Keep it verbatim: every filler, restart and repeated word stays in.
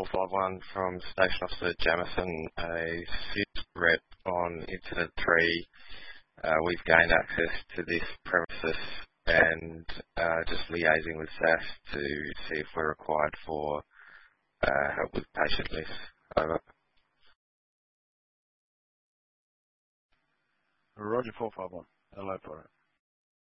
four five one from Station Officer Jamison, a SIS rep on Incident three. Uh, we've gained access to this premises and uh, just liaising with S A F to see if we're required for uh, help with patient lists. Over. Roger four five one. Hello for it.